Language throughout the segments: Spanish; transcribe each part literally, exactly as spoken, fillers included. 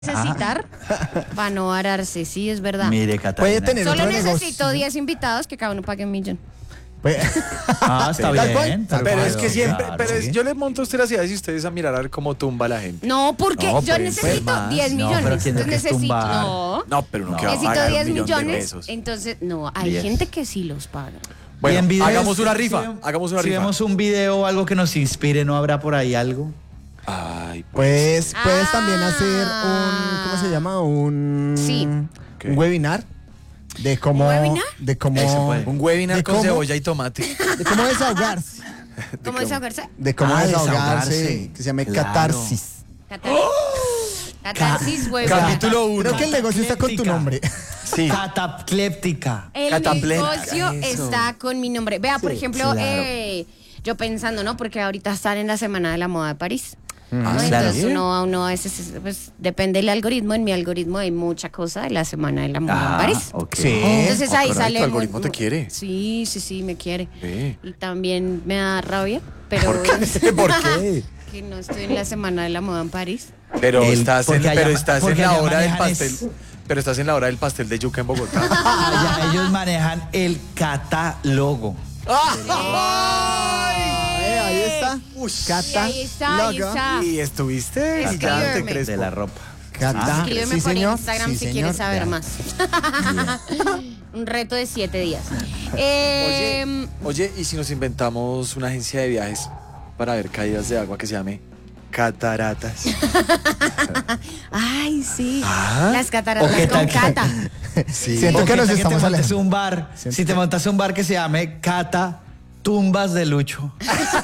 necesitar para no vararse, sí, es verdad. Mire, Catalina. Puede tener Solo otro necesito negocio. diez invitados que cada uno pague un millón. Pues- Ah, está Tal cual, bien. tal Pero cual. es que siempre, claro, pero es- sí. yo les monto a ustedes las ideas y ustedes a mirar a ver cómo tumba la gente. No, porque No, yo pues, necesito pues, diez no, millones. pero ¿quién es entonces que es necesito. tumbar? No, No, pero no que va a necesito pagar un diez millón de millones. pesos. Entonces, no, hay Diez. gente que sí los paga. Bueno, Y en videos, hagamos una si- rifa, si- hagamos una si rifa. vemos un video o algo que nos inspire, ¿no habrá por ahí algo? Ay, Pues puedes Ah. también hacer un, ¿cómo se llama? Un, Sí. ¿Qué? un webinar de cómo, ¿Un webinar? de cómo, Eso puede. un webinar de con cómo- cebolla y tomate. de cómo desahogarse, ¿Cómo desahogarse? de cómo Ah, desahogarse, desahogarse. que se llame Claro. catarsis. Catar- Catarsis, huevo. Capítulo uno. Creo que el negocio está con tu Cléptica. nombre. Sí. Cataplética. El Cataplena, negocio eso. está con mi nombre. Vea, por Sí, ejemplo, claro. eh, yo pensando, ¿no? Porque ahorita están en la Semana de la Moda de París. Ah, ¿no? claro. Entonces uno, uno a veces, pues, depende del algoritmo. En mi algoritmo hay mucha cosa de la Semana de la Moda Ah, en París. ok. Sí. Entonces Ah, ahí caray, sale... tu muy- algoritmo te quiere. Sí, sí, sí, me quiere. Sí. Y también me da rabia, pero ¿Por qué? ¿Por qué? que no estoy en la Semana de la Moda en París. Pero El- estás en, porque allá- pero estás en porque la allá hora del manejan pastel. es- Pero estás en la hora del pastel de yuca en Bogotá. Allá ellos manejan el catálogo. Eh, ahí está. Y Cata. ahí está, ahí logo. está. Y estuviste Escríbeme. gigante, Crespo. De la ropa. Cata. Escríbeme Sí, por señor. Instagram Sí, si señor. quieres saber Ya. más. Un reto de siete días. Eh, Oye, oye, ¿y si nos inventamos una agencia de viajes para ver caídas de agua que se llame Cataratas? Ay, sí. Ah. Las cataratas ¿O qué con tal que- cata. Sí. Siento ¿O que qué nos tal estamos te montes alejando. un bar, Siento si te que- montas un bar que se llame Cata Tumbas de Lucho.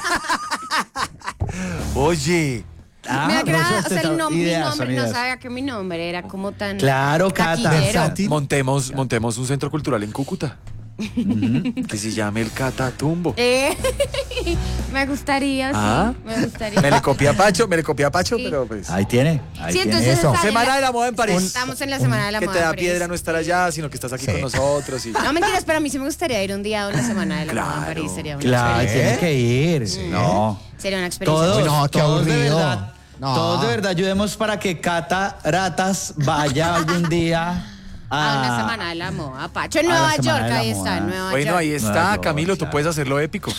Oye, Ah, Me no, agrada, eso o sea, está- el nom- mi ideas, son nombre, no ideas. sabía que mi nombre era como tan Claro, Cata. taquillero. Versátil. montemos, montemos un centro cultural en Cúcuta. Que se llame el Catatumbo. Eh, me gustaría, Ah. sí, me gustaría. Me le copié a Pacho, me le copié a Pacho, Sí. pero pues. Ahí tiene. Ahí Sí, tiene. entonces Eso. están en Semana de la moda en París. Estamos en la Semana de la Que Moda te en da París. piedra no estar allá, sino que estás aquí Sí. con nosotros. Y... No mentiras, pero a mí sí me gustaría ir un día a una Semana de la Moda en Claro. París. Sería una Claro, experiencia. tiene que ir. No. Sería una experiencia. Todos, Uy, no, qué todos de aburrido. verdad. No. Todos de verdad ayudemos para que Cata Ratas vaya algún día A una Semana de la Moda, Pacho. En A la Nueva Semana York, de la ahí está, Moda. en Nueva Bueno, York. ahí Nueva está, York, Camilo, tú claro. puedes hacerlo épico.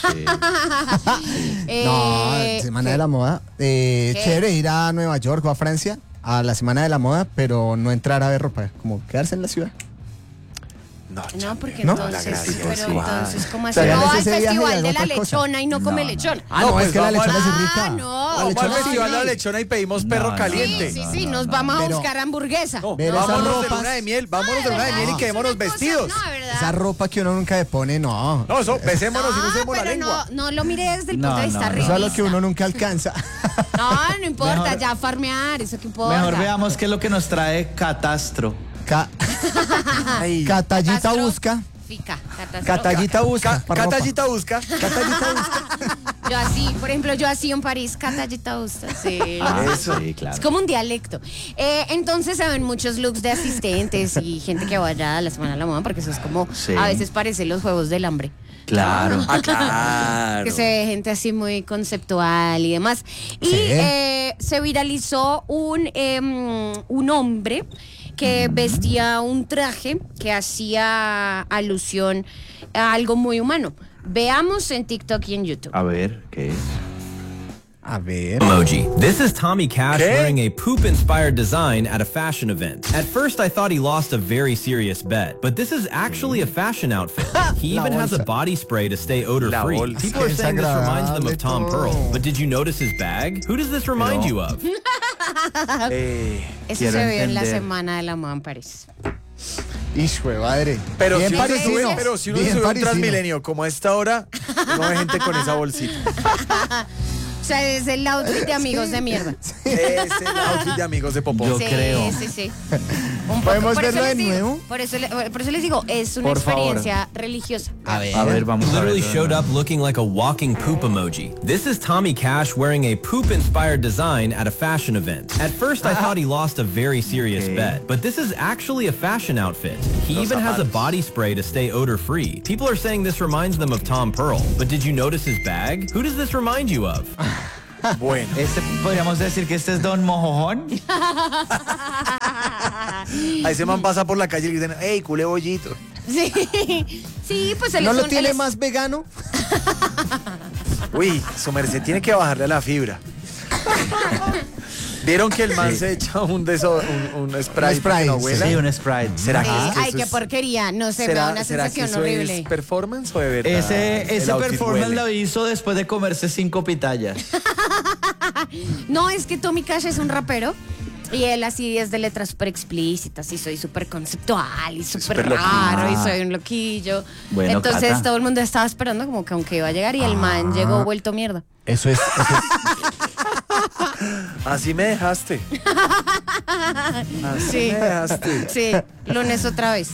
Eh, No, Semana de la Moda. Eh, ¿Qué? chévere ir a Nueva York o a Francia a la Semana de la Moda, pero no entrar a ver ropa, como quedarse en la ciudad. No, No, chame, porque ¿No? entonces, la gracia pero es igual. entonces, ¿cómo O así? sea, No, ganas al ese viaje y festival haga de la otra cosa. lechona y no come No, no. lechona. Ah, No, no, pues es que la vamos a- lechona sí es Ah, rica. no. La Vamos al lechona sí. festival de la lechona y pedimos No, perro no, caliente. Sí, no, sí, no, nos no, vamos a pero- buscar hamburguesa. No, Ver esas vámonos de ropas. luna de miel, vámonos de luna de miel y No, quedémonos es una cosa- vestidos. No, de verdad. Esa ropa que uno nunca le pone, no. No, eso, besémonos y no No, usemos la pero lengua. no, no lo mire desde el No, punto de vista no, no. Eso es lo realista. que uno nunca alcanza. No, no importa, Mejor- ya farmear, eso que importa. Mejor veamos qué es lo que nos trae Catastro. Ca- Ay. Catallita Catastro- busca. Fica, catastro- Catallita busca. Ca- pa' ropa. Catallita busca. Catallita busca. Yo así, por ejemplo, yo así en París, catallita gusta, sí. Eso. Sí, claro. Es como un dialecto. Eh, entonces se ven muchos looks de asistentes y gente que vaya a la Semana de la Moda, porque eso es como, Sí. a veces parece los Juegos del Hambre. Claro. Ah, claro. Que se ve gente así muy conceptual y demás. Y Sí. eh, se viralizó un, em, un hombre que vestía un traje que hacía alusión a algo muy humano. Veamos en TikTok y en YouTube. A ver, ¿qué es? A ver. Emoji. This is Tommy Cash ¿Qué? wearing a poop-inspired design at a fashion event. At first, I thought he lost a very serious bet, but this is actually a fashion outfit. He La even has a bolsa. body spray to stay odor-free. La bolsa. People are Qué saying this reminds them of Tom desagradable Pearl. todo. But did you notice his bag? Who does this remind Pero- you of? Eh, Eso quiero se vio en la entender. Semana de la Moda en París. Hijo de madre. pero, Bien si uno se parisino. sube, pero si uno se Bien sube a un parisino. Transmilenio como a esta hora, no hay gente con esa bolsita. O sea, es el outfit de amigos de mierda. Es el outfit de amigos de Popó. Yo sí, creo. sí, sí. Un ¿Podemos por eso verlo les de digo- nuevo? Por eso, le- por eso les digo, es una Por favor. experiencia religiosa. A ver. A ver, vamos He a ver. literally showed up looking like a walking poop emoji. This is Tommy Cash wearing a poop-inspired design at a fashion event. At first, I thought he lost a very serious Okay. bet, but this is actually a fashion outfit. He even has a body spray to stay odor-free. People are saying this reminds them of Tom Pearl, but did you notice his bag? Who does this remind you of? Bueno. Este, podríamos decir que este es Don Mojojón. Ahí ese man pasa por la calle y le dicen, hey, culé bollito. Sí, sí, pues él ¿No es lo un- tiene él es- más vegano? Uy, su merced tiene que bajarle a la fibra. ¿Vieron que el man se echa un, deso, un, un spray, Un para que no spray, huela? Sí, un Sprite. ¿Será Sí, que ay, eso qué es- porquería. No sé, me da ¿Será, una será que sensación eso horrible. es performance o de verdad? Ese, el ese outfit performance huele? lo hizo después de comerse cinco pitayas. No, es que Tommy Cash es un rapero. Y él así es de letras súper explícitas y soy súper conceptual y súper súper loquillo. raro y Ah. soy un loquillo. Bueno, Entonces Cata. todo el mundo estaba esperando como que aunque iba a llegar y el man llegó vuelto mierda. Eso es, eso es- Así me dejaste. Así Sí. me dejaste. Sí, lunes otra vez.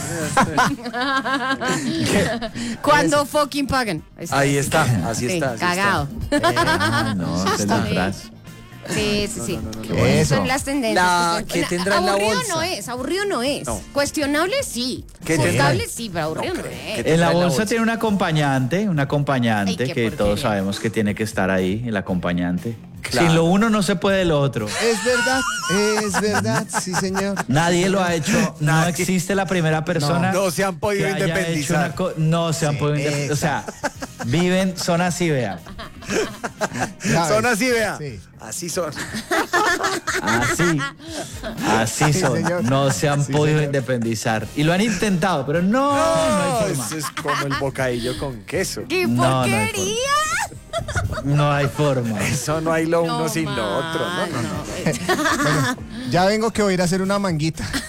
Cuando fucking pagan. Ahí está, así Sí, está. así cagado. Ah, no, esa es la bien. frase. Sí, sí, sí. ¿Qué es eso? Son las tendencias. La Pues, que la- tendrá en la aburrido bolsa. no es, aburrido no es. No. Cuestionable sí. ¿Qué tendrá? Juzgable sí, pero aburrido no, creo. es. ¿Qué En la trae la bolsa bolsa? tiene un acompañante, un acompañante Ay, qué que porquería. todos sabemos que tiene que estar ahí, el acompañante. Claro. Sin lo uno no se puede lo otro. es verdad, es verdad, sí señor. Nadie lo ha hecho, no Nadie. existe la primera persona. No, no se han podido que haya hecho independizar. una co- No se han Sí, podido independizar. O sea, viven, son así, vean. ¿Sabes? Son así, vea. Sí. Así son. Así. Así Sí, son. señor. No se han Sí, podido señor. independizar. Y lo han intentado, pero no, no, No, hay forma. eso es como el bocadillo con queso. ¡Qué No, no hay porquería! No hay forma. Eso no hay lo uno No, sin lo otro, ¿no? man, no. Ya vengo que voy a ir a hacer una manguita.